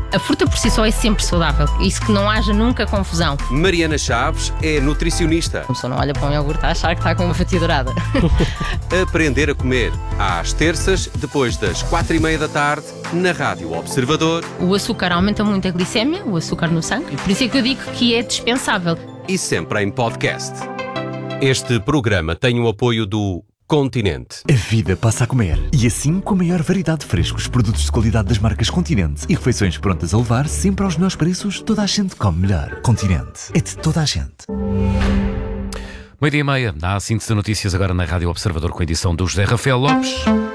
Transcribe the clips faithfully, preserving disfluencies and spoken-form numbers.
A fruta por si só é sempre saudável. Isso que não haja nunca confusão. Mariana Chaves é nutricionista. A pessoa não olha para um iogurte a achar que está com uma fatia dourada. Aprender a comer. Às terças, depois das quatro e meia da tarde, na Rádio Observador. O açúcar aumenta muito a glicémia, o açúcar no sangue. Por isso é que eu digo que é dispensável. E sempre em podcast. Este programa tem o apoio do Continente. A vida passa a comer. E assim, com a maior variedade de frescos, produtos de qualidade das marcas Continente e refeições prontas a levar, sempre aos melhores preços, toda a gente come melhor. Continente. É de toda a gente. Meio-dia e meia. Há a síntese de notícias agora na Rádio Observador com a edição do José Rafael Lopes.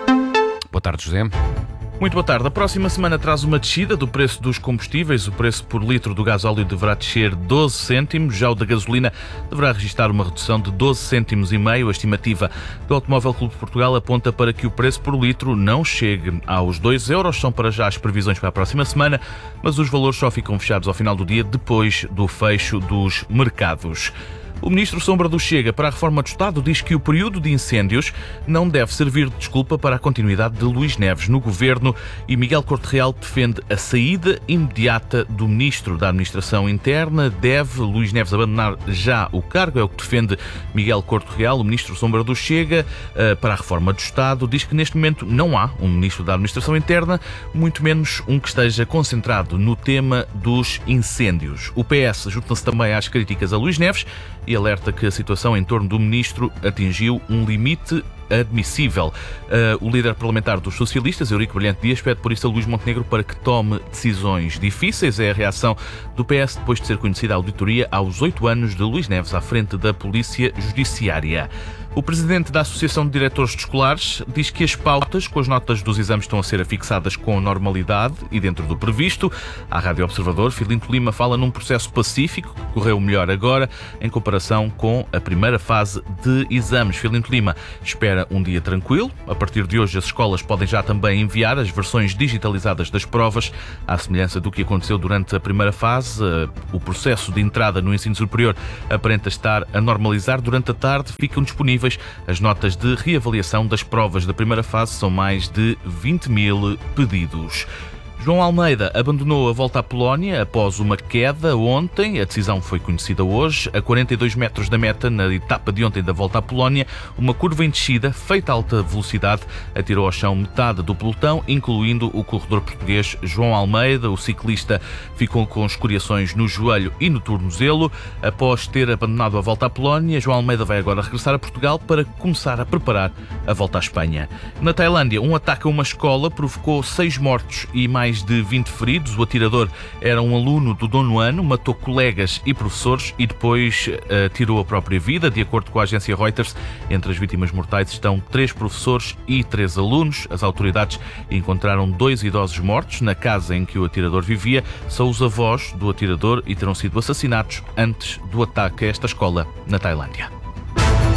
Boa tarde, José. Muito boa tarde. A próxima semana traz uma descida do preço dos combustíveis. O preço por litro do gasóleo deverá descer doze cêntimos. Já o da gasolina deverá registrar uma redução de doze cêntimos e meio. A estimativa do Automóvel Clube de Portugal aponta para que o preço por litro não chegue aos dois euros. São para já as previsões para a próxima semana, mas os valores só ficam fechados ao final do dia, depois do fecho dos mercados. O ministro Sombra do Chega para a Reforma do Estado diz que o período de incêndios não deve servir de desculpa para a continuidade de Luís Neves no governo e Miguel Corte Real defende a saída imediata do ministro da Administração Interna. Deve Luís Neves abandonar já o cargo, é o que defende Miguel Corte Real. O ministro Sombra do Chega para a Reforma do Estado diz que neste momento não há um ministro da Administração Interna, muito menos um que esteja concentrado no tema dos incêndios. O P S junta-se também às críticas a Luís Neves e alerta que a situação em torno do ministro atingiu um limite admissível. Uh, o líder parlamentar dos socialistas, Eurico Brilhante Dias, pede por isso a Luís Montenegro para que tome decisões difíceis. É a reação do P S depois de ser conhecida a auditoria aos oito anos de Luís Neves à frente da Polícia Judiciária. O presidente da Associação de Diretores de Escolares diz que as pautas com as notas dos exames estão a ser afixadas com normalidade e dentro do previsto. À Rádio Observador, Filinto Lima fala num processo pacífico que correu melhor agora em comparação com a primeira fase de exames. Filinto Lima espera um dia tranquilo. A partir de hoje, as escolas podem já também enviar as versões digitalizadas das provas, à semelhança do que aconteceu durante a primeira fase. O processo de entrada no ensino superior aparenta estar a normalizar. Durante a tarde ficam disponíveis as notas de reavaliação das provas da primeira fase. São mais de vinte mil pedidos. João Almeida abandonou a volta à Polónia após uma queda ontem. A decisão foi conhecida hoje. A quarenta e dois metros da meta, na etapa de ontem da volta à Polónia, uma curva em descida, feita a alta velocidade, atirou ao chão metade do pelotão, incluindo o corredor português João Almeida. O ciclista ficou com escoriações no joelho e no tornozelo. Após ter abandonado a volta à Polónia, João Almeida vai agora regressar a Portugal para começar a preparar a volta à Espanha. Na Tailândia, um ataque a uma escola provocou seis mortos e mais de vinte feridos. O atirador era um aluno do nono ano, matou colegas e professores e depois uh, tirou a própria vida. De acordo com a agência Reuters, entre as vítimas mortais estão três professores e três alunos. As autoridades encontraram dois idosos mortos na casa em que o atirador vivia. São os avós do atirador e terão sido assassinados antes do ataque a esta escola na Tailândia.